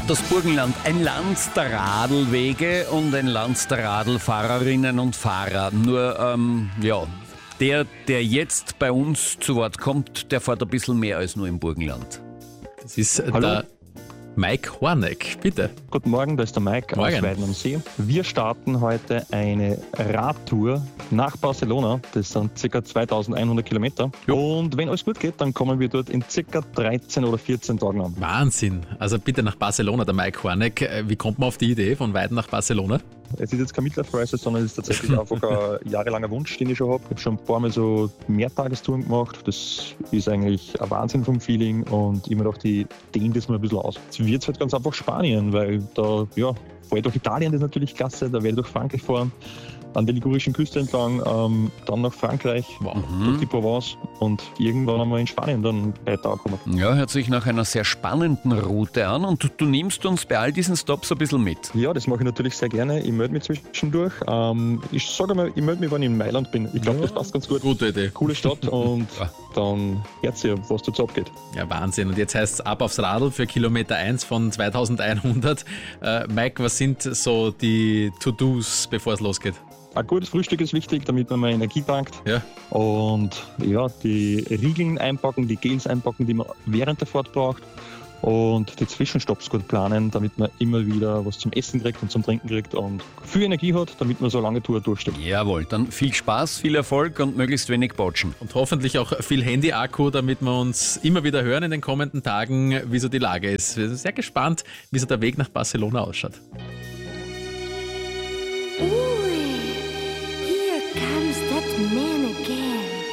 Das Burgenland, ein Land der Radlwege und ein Land der Radlfahrerinnen und Fahrer. Nur, der jetzt bei uns zu Wort kommt, der fährt ein bisschen mehr als nur im Burgenland. Das ist der Mike Horneck, bitte. Guten Morgen, da ist der Mike aus Weiden am See. Wir starten heute eine Radtour nach Barcelona. Das sind ca. 2100 Kilometer. Jo. Und wenn alles gut geht, dann kommen wir dort in ca. 13 oder 14 Tagen an. Wahnsinn. Also bitte nach Barcelona, der Mike Horneck. Wie kommt man auf die Idee von Weiden nach Barcelona? Es ist jetzt kein Midlife-Crisis, sondern es ist tatsächlich einfach ein jahrelanger Wunsch, den ich schon habe. Ich habe schon ein paar Mal so Mehrtagestouren gemacht. Das ist eigentlich ein Wahnsinn vom Feeling und immer noch die dehnen das mal ein bisschen aus. Jetzt wird es halt ganz einfach Spanien, weil da, fahre ich durch Italien, das ist natürlich klasse, da werde ich durch Frankreich fahren, an der ligurischen Küste entlang, dann nach Frankreich, durch die Provence und irgendwann einmal in Spanien dann weiter ankommen. Ja, hört sich nach einer sehr spannenden Route an und du nimmst uns bei all diesen Stops ein bisschen mit. Ja, das mache ich natürlich sehr gerne. Ich melde mich zwischendurch. Ich sage mal, ich melde mich, wenn ich in Mailand bin. Ich glaube, das passt ganz gut. Gute Idee. Coole Stadt und dann hört ihr, was dazu abgeht. Ja, Wahnsinn. Und jetzt heißt es ab aufs Radl für Kilometer 1 von 2100. Mike, was sind so die To-Dos, bevor es losgeht? Ein gutes Frühstück ist wichtig, damit man mal Energie tankt. Ja. Und die Riegeln einpacken, die Gels einpacken, die man während der Fahrt braucht. Und die Zwischenstopps gut planen, damit man immer wieder was zum Essen kriegt und zum Trinken kriegt und viel Energie hat, damit man so eine lange Tour durchsteht. Jawohl, dann viel Spaß, viel Erfolg und möglichst wenig Botschen. Und hoffentlich auch viel Handy-Akku, damit wir uns immer wieder hören in den kommenden Tagen, wie so die Lage ist. Wir sind sehr gespannt, wie so der Weg nach Barcelona ausschaut.